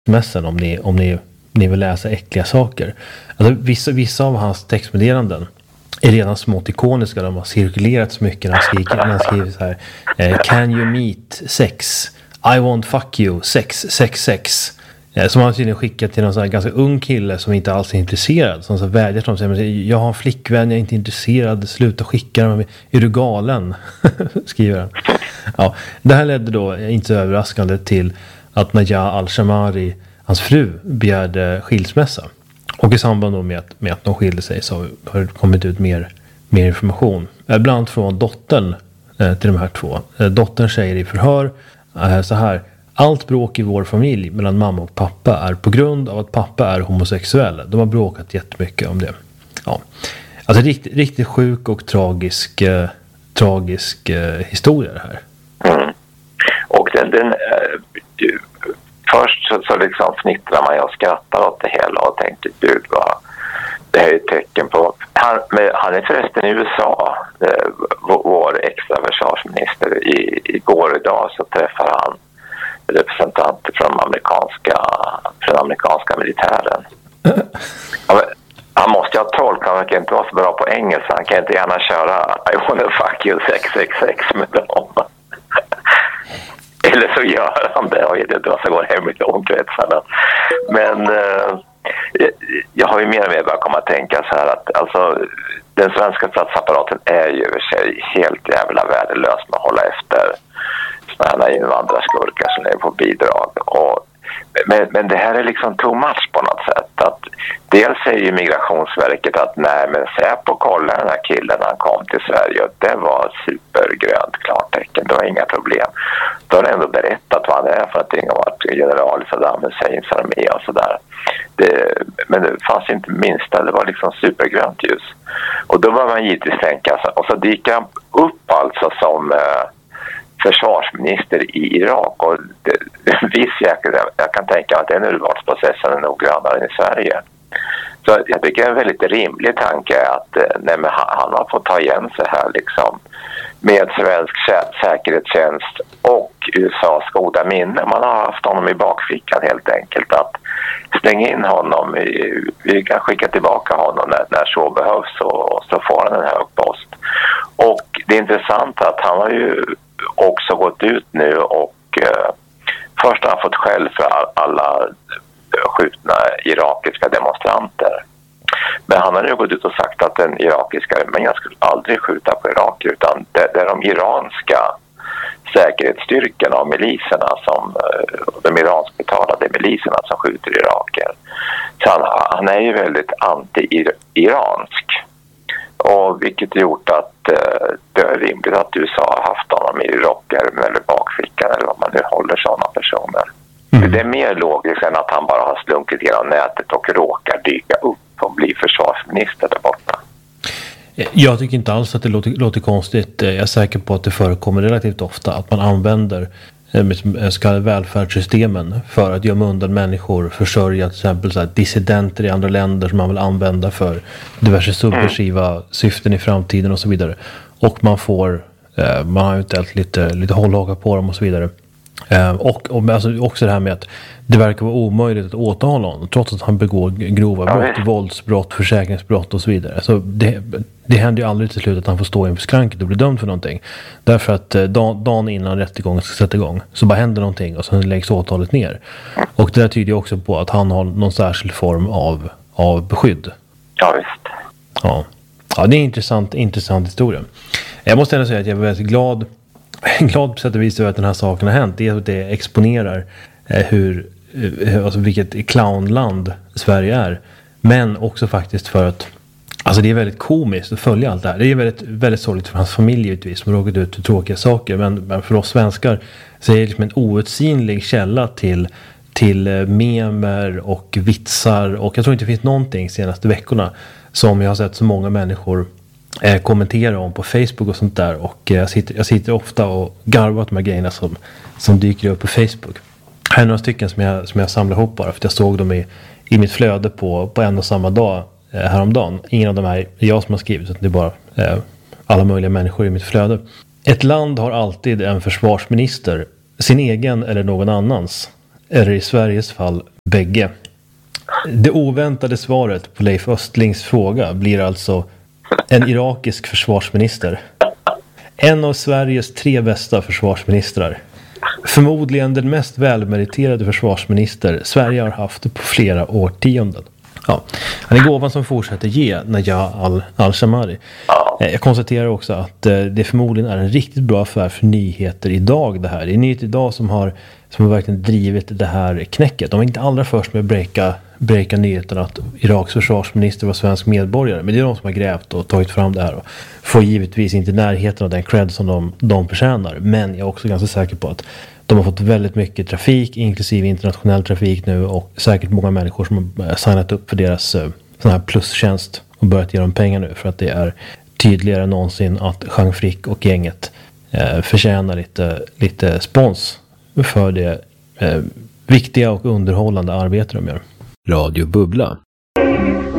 mässen om ni vill läsa äckliga saker. Alltså vissa av hans textmeddelanden är redan smått ikoniska. De har cirkulerat så mycket när han skriver så här: can you meet sex? I won't fuck you. Sex. Som han tydligen skickat till någon sån här ganska ung kille som inte alls är intresserad. Som så vädjar till honom och säger: jag har en flickvän, jag är inte intresserad. Sluta skicka dem. Är du galen? Skriver han. Ja, det här ledde då, inte så överraskande, till att Najah al-Shamari, hans fru, begärde skilsmässa. Och i samband då med att de skilde sig så har det kommit ut mer information. Bland annat från dottern till de här två. Dottern säger i förhör så här: allt bråk i vår familj mellan mamma och pappa är på grund av att pappa är homosexuell. De har bråkat jättemycket om det. Ja. Alltså riktigt sjuk och tragisk historia det här. Mm. Och den först så liksom fnittrar man och skrattar åt det hela och tänkte, gud vad det här är ett tecken på. Han är förresten i USA, vår extra försvarsminister. Igår idag så träffar han representanter från den amerikanska militären. Han måste ju ha tolk, han kan inte vara så bra på engelska. Han kan inte gärna köra I wanna fuck you 666 med dem. Eller så gör han det, och det är så går hem i omkretsarna. Men jag har ju mer och mer börjat komma att tänka så här att alltså, den svenska statsapparaten är ju över sig helt jävla värdelös med att hålla efter sådana här invandrarskurkar som är på bidrag. Men det här är liksom too much på något sätt. Att dels säger ju Migrationsverket att nej, men Säpo kolla den här killen när han kom till Sverige, och det var supergrönt klartecken, det var inga problem. Då har ändå berättat vad han är för att ingen varit general i Saddam Husseins armé och sådär. Men det fanns inte minsta, det var liksom supergrönt ljus. Och då var man givetvis tänka, och så dyker han upp alltså som försvarsminister i Irak, och jag kan tänka att den urvalsprocessen är noggrannare än i Sverige. Så jag tycker det är en väldigt rimlig tanke att han har fått ta igen sig här liksom, med svensk säkerhetstjänst och USAs goda minne. Man har haft honom i bakfickan helt enkelt, att slänga in honom, vi kan skicka tillbaka honom när så behövs, och så får han en hög post. Och det är intressant att han har ju också gått ut nu och först har han fått skäll för alla skjutna irakiska demonstranter. Men han har nu gått ut och sagt att den irakiska armén skulle aldrig skjuta på iraker, utan det är de iranska säkerhetsstyrkorna och miliserna de iranskbetalade miliserna som skjuter iraker. Så han är ju väldigt anti-iransk. Och vilket gjort att det är rimligt att USA har haft honom i rockärmen eller bakfickan, eller vad man nu håller sådana personer. Det är mer logiskt än att han bara har slunkit genom nätet och råkar dyka upp och bli försvarsminister där borta. Jag tycker inte alls att det låter konstigt. Jag är säker på att det förekommer relativt ofta att man använder så kallade välfärdssystemen för att gömma undan människor, försörja till exempel så här dissidenter i andra länder som man vill använda för diverse subversiva syften i framtiden och så vidare. Och man har eventuellt lite hållhaka på dem och så vidare. Och alltså också det här med att det verkar vara omöjligt att åtala honom trots att han begår grova brott, våldsbrott, försäkringsbrott och så vidare. Så det händer ju aldrig till slut att han får stå inför skranket och bli dömd för någonting. Därför att dagen innan rättegången ska sätta igång så bara händer någonting och sen läggs åtalet ner. Och det där tyder ju också på att han har någon särskild form av beskydd. Ja, visst. Ja, det är en intressant historia. Jag måste ändå säga att jag är väldigt glad på sätt och vis över att den här saken har hänt. Det är att det exponerar alltså vilket clownland Sverige är. Men också faktiskt för att alltså det är väldigt komiskt att följa allt det här. Det är väldigt, väldigt sorgligt för hans familj givetvis som har råkat ut för tråkiga saker. Men för oss svenskar så är det liksom en outsinlig källa till memer och vitsar. Och jag tror inte det finns någonting senaste veckorna som jag har sett så många människor kommentera om på Facebook och sånt där. Och jag sitter ofta och garvar åt de här grejerna som dyker upp på Facebook. Här är några stycken som jag samlar ihop bara för att jag såg dem i mitt flöde på en och samma dag häromdagen. Ingen av de här är jag som har skrivit, utan det är bara alla möjliga människor i mitt flöde. Ett land har alltid en försvarsminister, sin egen eller någon annans. eller i Sveriges fall bägge. Det oväntade svaret på Leif Östlings fråga blir alltså en irakisk försvarsminister. En av Sveriges 3 bästa försvarsministrar. Förmodligen den mest välmeriterade försvarsminister Sverige har haft på flera årtionden. Ja, han är gåvan som fortsätter ge Najah al-Shamari. Jag konstaterar också att det förmodligen är en riktigt bra affär för Nyheter idag det här. Det är Nyheter idag som har verkligen drivit det här knäcket. De var inte allra först med att breaka nyheterna att Iraks försvarsminister var svensk medborgare. Men det är de som har grävt och tagit fram det här. Och får givetvis inte närheten av den cred som de förtjänar. Men jag är också ganska säker på att de har fått väldigt mycket trafik, inklusive internationell trafik nu. Och säkert många människor som har signat upp för deras sån här plustjänst och börjat ge dem pengar nu. För att det är tydligare än någonsin att Jean Frick och gänget förtjänar lite spons för det viktiga och underhållande arbete de gör. Radio Bubbla.